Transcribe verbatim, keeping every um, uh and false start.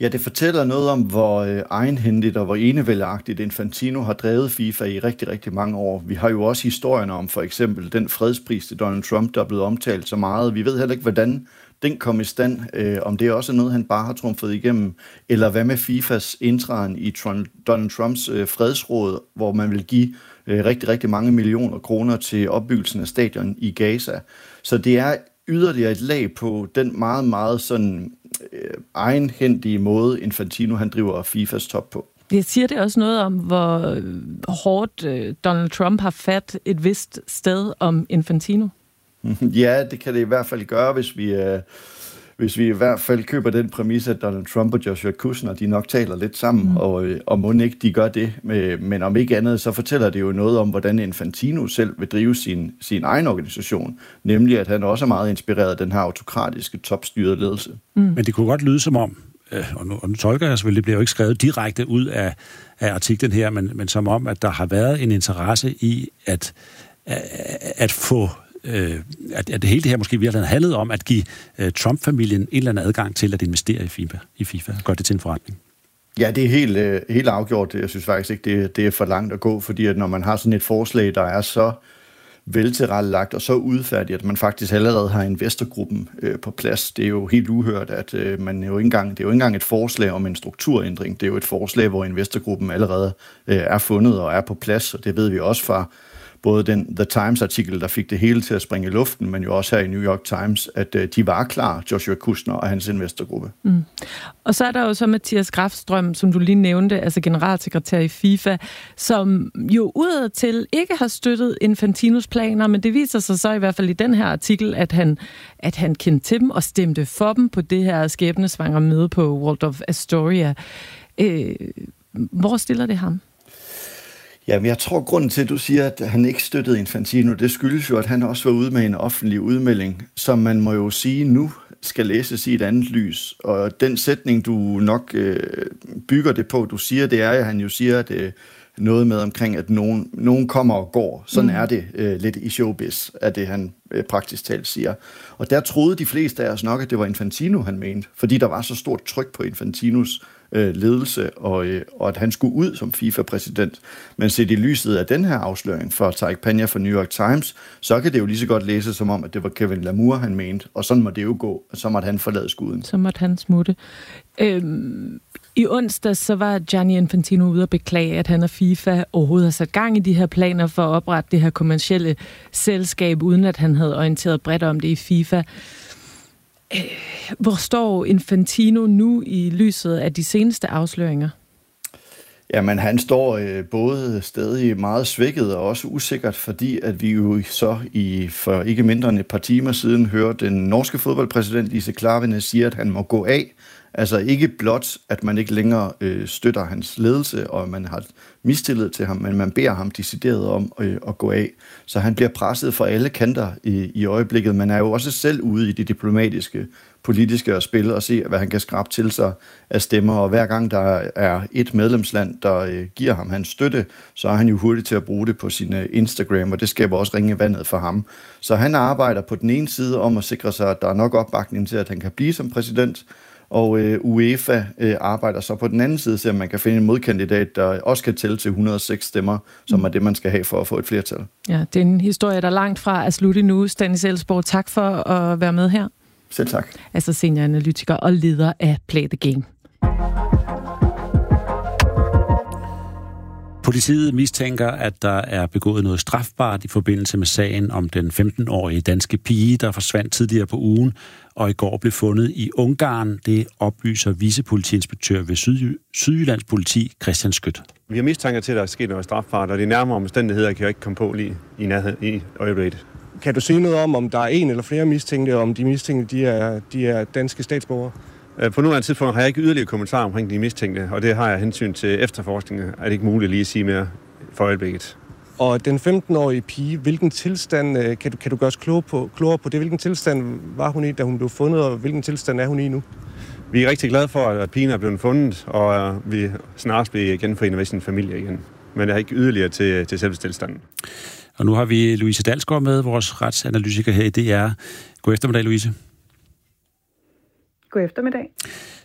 Ja, det fortæller noget om, hvor øh, egenhændigt og hvor enevældeagtigt Infantino har drevet FIFA i rigtig, rigtig mange år. Vi har jo også historierne om for eksempel den fredspris til Donald Trump, der er blevet omtalt så meget. Vi ved heller ikke, hvordan den kom i stand, øh, om det er også noget, han bare har trumfet igennem, eller hvad med FIFAs indtræden i Tron- Donald Trumps øh, fredsråd, hvor man vil give øh, rigtig, rigtig mange millioner kroner til opbyggelsen af stadion i Gaza. Så det er yderligere et lag på den meget, meget sådan øh, egenhændige måde, Infantino han driver FIFAs top på. Det siger det også noget om, hvor hårdt øh, Donald Trump har fat et vist sted om Infantino? Ja, det kan det i hvert fald gøre, hvis vi, øh, hvis vi i hvert fald køber den præmis, at Donald Trump og Joshua Kushner, de nok taler lidt sammen, mm. og, og må ikke de gør det. Men om ikke andet, så fortæller det jo noget om, hvordan Infantino selv vil drive sin, sin egen organisation, nemlig at han også er meget inspireret af den her autokratiske, topstyrede ledelse. Mm. Men det kunne godt lyde som om, og nu, og nu tolker jeg selvfølgelig, det bliver jo ikke skrevet direkte ud af, af artiklen her, men, men som om, at der har været en interesse i at, at, at få At, at det hele det her måske virkelig handlede om at give uh, Trump-familien en eller anden adgang til at investere i FIFA, i FIFA og gøre det til en forretning. Ja, det er helt, øh, helt afgjort. Jeg synes faktisk ikke, det, det er for langt at gå, fordi at når man har sådan et forslag, der er så veltilrettelagt og så udfærdigt, at man faktisk allerede har investorgruppen øh, på plads. Det er jo helt uhørt, at øh, man jo ikke engang, det er jo ikke engang et forslag om en strukturændring. Det er jo et forslag, hvor investorgruppen allerede øh, er fundet og er på plads, og det ved vi også fra både den The Times-artikel, der fik det hele til at springe i luften, men jo også her i New York Times, at øh, de var klar, Joshua Kushner og hans investorgruppe. Mm. Og så er der jo så Mathias Grafstrøm, som du lige nævnte, altså generalsekretær i FIFA, som jo udadtil ikke har støttet Infantinos planer, men det viser sig så i hvert fald i den her artikel, at han, at han kendte til dem og stemte for dem på det her skæbnesvangre møde på Waldorf Astoria. Øh, hvor stiller det ham? Jamen, jeg tror, grunden til, at du siger, at han ikke støttede Infantino, det skyldes jo, at han også var ude med en offentlig udmelding, som man må jo sige nu skal læses i et andet lys. Og den sætning, du nok øh, bygger det på, du siger, det er, at han jo siger, at det noget med omkring, at nogen, nogen kommer og går. Sådan mm. er det øh, lidt i showbiz, at det han øh, praktisk talt siger. Og der troede de fleste af os nok, at det var Infantino, han mente, fordi der var så stort tryk på Infantinos øh, ledelse, og, øh, og at han skulle ud som FIFA-præsident. Men set i lyset af den her afsløring fra Tariq Panya fra New York Times, så kan det jo lige så godt læses som om, at det var Kevin Lamour, han mente, og sådan må det jo gå, og så måtte han forlade skuden. Så måtte han smutte. Øhm I onsdag så var Gianni Infantino ude at beklage, at han og FIFA overhovedet har sat gang i de her planer for at oprette det her kommercielle selskab, uden at han havde orienteret bredt om det i FIFA. Hvor står Infantino nu i lyset af de seneste afsløringer? Jamen, han står øh, både stadig meget svækket og også usikkert, fordi at vi jo så i for ikke mindre end et par timer siden hørte den norske fodboldpræsident Lise Klarvine sige, at han må gå af. Altså ikke blot, at man ikke længere øh, støtter hans ledelse, og man har mistillid til ham, men man beder ham decideret om øh, at gå af. Så han bliver presset fra alle kanter i, i øjeblikket. Man er jo også selv ude i det diplomatiske, politiske at spille og se, hvad han kan skrabe til sig af stemmer. Og hver gang der er et medlemsland, der øh, giver ham hans støtte, så er han jo hurtig til at bruge det på sin øh, Instagram, og det skaber også ringe vandet for ham. Så han arbejder på den ene side om at sikre sig, at der er nok opbakning til, at han kan blive som præsident, og øh, UEFA øh, arbejder så på den anden side, så man kan finde en modkandidat, der også kan tælle til et hundrede og seks stemmer, som mm. er det, man skal have for at få et flertal. Ja, det er en historie, der er langt fra at slutte nu. Stanis Elsborg, tak for at være med her. Selv tak. Altså senioranalytiker og leder af Play the Game. Politiet mistænker, at der er begået noget strafbart i forbindelse med sagen om den femten-årige danske pige, der forsvandt tidligere på ugen og i går blev fundet i Ungarn. Det oplyser vicepolitiinspektør ved Syd- Sydjyllands politi, Christian Skødt. Vi har mistanker til, at der er sket noget strafbart, og de nærmere omstændigheder kan jeg ikke komme på lige i nærhed i øjeblikket. Kan du sige noget om, om der er en eller flere mistænkte, og om de mistænkte de er, de er danske statsborgere? På nuværende tidspunkt har jeg ikke yderligere kommentarer omkring de mistænkte, og det har jeg hensyn til efterforskningen. Er det ikke muligt lige at sige mere for øjeblikket. Og den femten-årige pige, hvilken tilstand, kan du, kan du gøre os klogere på, klogere på det? Hvilken tilstand var hun i, da hun blev fundet, og hvilken tilstand er hun i nu? Vi er rigtig glade for, at pigen er blevet fundet, og vi snart bliver genforenet med sin familie igen. Men jeg har ikke yderligere til, til selve tilstanden. Og nu har vi Louise Dalsgaard med, vores retsanalytiker her i D R. God eftermiddag, Louise. God eftermiddag.